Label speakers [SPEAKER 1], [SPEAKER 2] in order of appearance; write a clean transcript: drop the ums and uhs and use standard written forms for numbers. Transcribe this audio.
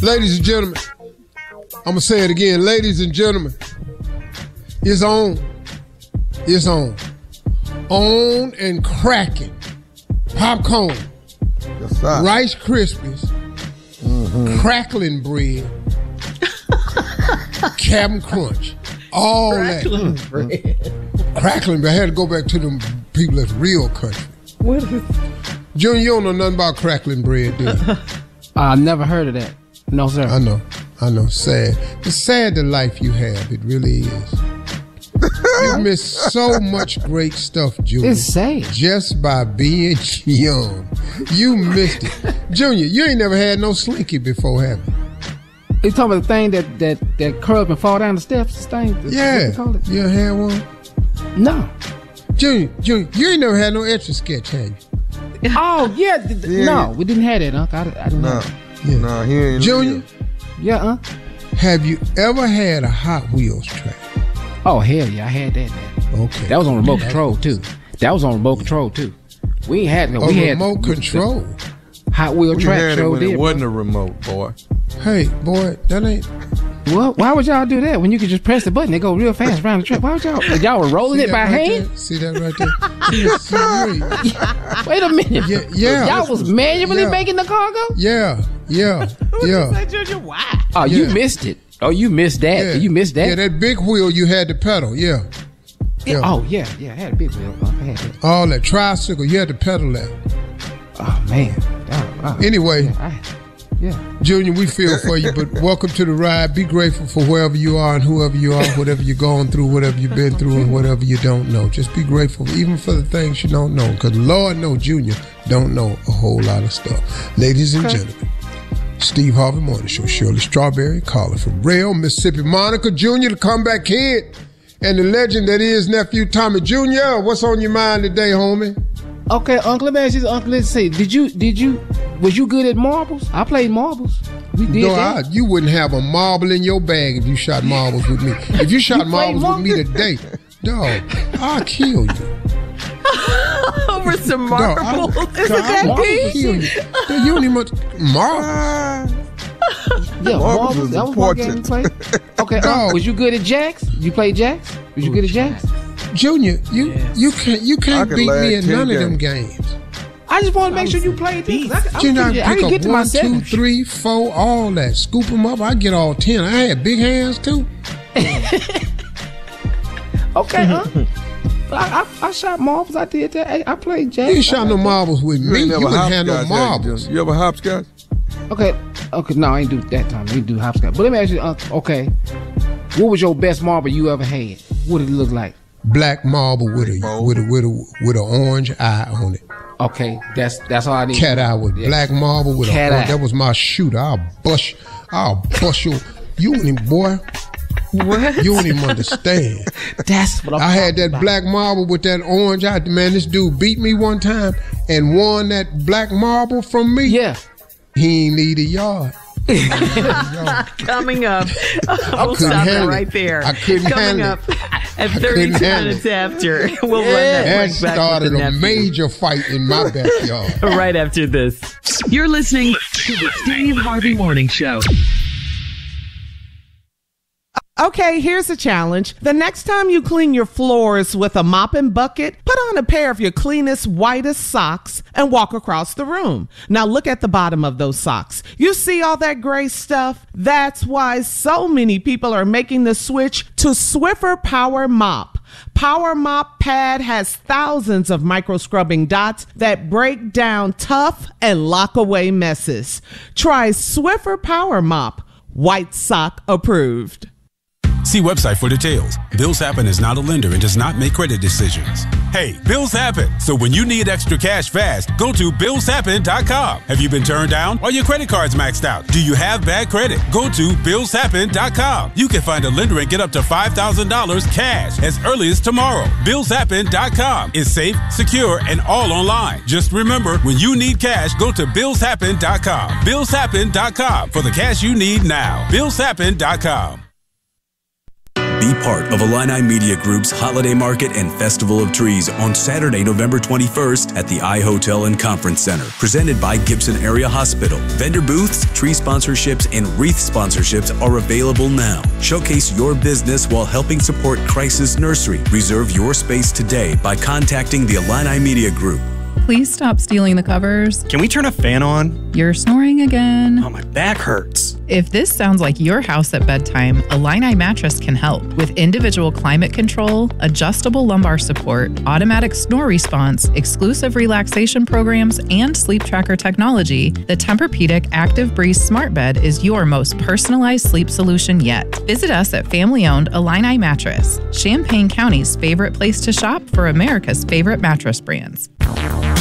[SPEAKER 1] Ladies and gentlemen, I'm going to say it again. Ladies and gentlemen, it's on. It's on. On and cracking. Popcorn.
[SPEAKER 2] Yes, sir.
[SPEAKER 1] Rice Krispies. Crackling bread. Captain Crunch. All
[SPEAKER 3] Crackling
[SPEAKER 1] that.
[SPEAKER 3] bread.
[SPEAKER 1] Crackling bread. I had to go back to them people that's real country.
[SPEAKER 3] What is
[SPEAKER 1] Junior, you don't know nothing about crackling bread, do you?
[SPEAKER 4] I've never heard of that. No, sir.
[SPEAKER 1] I know. Sad. It's sad the life you have. It really is. You miss so much great stuff, Junior.
[SPEAKER 4] It's sad.
[SPEAKER 1] Just by being young. You missed it. Junior, you ain't never had no Slinky before, have you?
[SPEAKER 4] You talking about the thing that curl up and fall down the steps? Thing?
[SPEAKER 1] Yeah.
[SPEAKER 4] What they call it?
[SPEAKER 1] You ever had one?
[SPEAKER 4] No.
[SPEAKER 1] Junior, you ain't never had no Etch-a-Sketch, have you?
[SPEAKER 4] Oh, yeah. No, we didn't have that, Uncle. I didn't know.
[SPEAKER 1] Yeah.
[SPEAKER 2] No, he ain't.
[SPEAKER 1] Junior?
[SPEAKER 4] Yeah,
[SPEAKER 1] Have you ever had a Hot Wheels track?
[SPEAKER 4] Oh, hell yeah, I had that, man.
[SPEAKER 1] Okay.
[SPEAKER 4] That was on remote control, too. We ain't had no. We had
[SPEAKER 1] remote control.
[SPEAKER 4] Hot Wheel
[SPEAKER 2] We
[SPEAKER 4] track
[SPEAKER 2] had
[SPEAKER 4] show
[SPEAKER 2] it when
[SPEAKER 4] did.
[SPEAKER 2] it wasn't a remote, boy.
[SPEAKER 1] Hey, boy, that ain't...
[SPEAKER 4] Well, why would y'all do that when you could just press the button and go real fast around the track? Why would y'all were rolling it by hand?
[SPEAKER 1] See that right there?
[SPEAKER 4] Wait a minute.
[SPEAKER 1] Yeah.
[SPEAKER 4] Y'all was manually making the car go?
[SPEAKER 1] Yeah.
[SPEAKER 3] Why?
[SPEAKER 4] Oh, you missed it. Oh, you missed that.
[SPEAKER 1] Yeah.
[SPEAKER 4] You missed that.
[SPEAKER 1] Yeah, that big wheel you had to pedal. Yeah.
[SPEAKER 4] Oh, yeah. I had a big wheel. I had that.
[SPEAKER 1] All that tricycle, you had to pedal that.
[SPEAKER 4] Oh, man.
[SPEAKER 1] Anyway,
[SPEAKER 4] yeah.
[SPEAKER 1] Junior, we feel for you, but welcome to the ride. Be grateful for wherever you are and whoever you are, whatever you're going through, whatever you've been through, and whatever you don't know. Just be grateful, even for the things you don't know, because Lord knows Junior don't know a whole lot of stuff. Ladies and gentlemen, Steve Harvey Morning Show, Shirley Strawberry, calling from Rail, Mississippi. Monica Jr., the comeback kid, and the legend that is nephew Tommy Jr. What's on your mind today, homie?
[SPEAKER 4] Okay, Uncle, let me ask you, Uncle, let's say, was you good at marbles? I played marbles. We did that.
[SPEAKER 1] You wouldn't have a marble in your bag if you shot marbles with me. If you shot marbles with me today, dog, I'll kill you.
[SPEAKER 3] Over some marbles. Is it that deep?
[SPEAKER 1] You don't even marbles.
[SPEAKER 4] Yeah, marbles. That was one game you played. Okay, was you good at jacks? You played jacks? Was you good at jacks?
[SPEAKER 1] Junior, you can't beat me in none of them games.
[SPEAKER 4] I just want to make sure you played these.
[SPEAKER 1] I can get to 1, 2, 3, 4, all that. Scoop them up. I get all 10. I had big hands too.
[SPEAKER 4] Okay, I shot marbles. I did that. I played jacks.
[SPEAKER 1] You ain't shot no marbles with me. You wouldn't have no marbles.
[SPEAKER 2] You ever hopscotch?
[SPEAKER 4] Okay. No, I ain't do that time. We do hopscotch. But let me ask you, okay, what was your best marble you ever had? What did it look like?
[SPEAKER 1] Black marble with an orange eye on it.
[SPEAKER 4] Okay, that's all I need.
[SPEAKER 1] Cat eye with black marble with
[SPEAKER 4] cat eye.
[SPEAKER 1] That was my shooter. I'll bust you. You ain't even, boy.
[SPEAKER 3] What?
[SPEAKER 1] You don't even understand.
[SPEAKER 4] That's what
[SPEAKER 1] I had that black marble with that orange eye. Man, this dude beat me one time and won that black marble from me.
[SPEAKER 4] Yeah.
[SPEAKER 1] He ain't need a yard.
[SPEAKER 3] Coming up. We'll stop it right there.
[SPEAKER 1] I couldn't
[SPEAKER 3] Coming
[SPEAKER 1] handle
[SPEAKER 3] up at 32 minutes after. We'll run that right back.
[SPEAKER 1] That started a major fight in my backyard.
[SPEAKER 3] Right after this.
[SPEAKER 5] You're listening to the Steve Harvey Morning Show.
[SPEAKER 6] Okay, here's a challenge. The next time you clean your floors with a mop and bucket, put on a pair of your cleanest, whitest socks and walk across the room. Now look at the bottom of those socks. You see all that gray stuff? That's why so many people are making the switch to Swiffer Power Mop. Power Mop Pad has thousands of micro scrubbing dots that break down tough and lock away messes. Try Swiffer Power Mop. White sock approved.
[SPEAKER 7] See website for details. Bills Happen is not a lender and does not make credit decisions. Hey, bills happen. So when you need extra cash fast, go to BillsHappen.com. Have you been turned down? Are your credit cards maxed out? Do you have bad credit? Go to BillsHappen.com. You can find a lender and get up to $5,000 cash as early as tomorrow. BillsHappen.com is safe, secure, and all online. Just remember, when you need cash, go to BillsHappen.com. BillsHappen.com for the cash you need now. BillsHappen.com.
[SPEAKER 8] Be part of Illini Media Group's Holiday Market and Festival of Trees on Saturday, November 21st at the iHotel and Conference Center, presented by Gibson Area Hospital. Vendor booths, tree sponsorships, and wreath sponsorships are available now. Showcase your business while helping support Crisis Nursery. Reserve your space today by contacting the Illini Media Group.
[SPEAKER 9] Please stop stealing the covers.
[SPEAKER 10] Can we turn a fan on?
[SPEAKER 9] You're snoring again.
[SPEAKER 10] Oh, my back hurts.
[SPEAKER 9] If this sounds like your house at bedtime, Illini Mattress can help. With individual climate control, adjustable lumbar support, automatic snore response, exclusive relaxation programs, and sleep tracker technology, the Tempur-Pedic Active Breeze Smart Bed is your most personalized sleep solution yet. Visit us at family-owned Illini Mattress, Champaign County's favorite place to shop for America's favorite mattress brands.